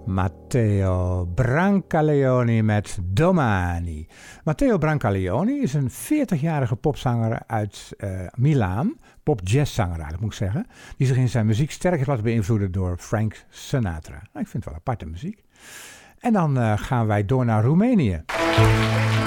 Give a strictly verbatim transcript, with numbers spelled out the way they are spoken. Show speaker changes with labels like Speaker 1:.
Speaker 1: Matteo Brancaleone met Domani. Matteo Brancaleone is een veertigjarige popzanger uit uh, Milaan. Pop-jazzzanger eigenlijk moet ik zeggen. Die zich in zijn muziek sterk heeft laten beïnvloeden door Frank Sinatra. Nou, ik vind het wel aparte muziek. En dan uh, gaan wij door naar Roemenië.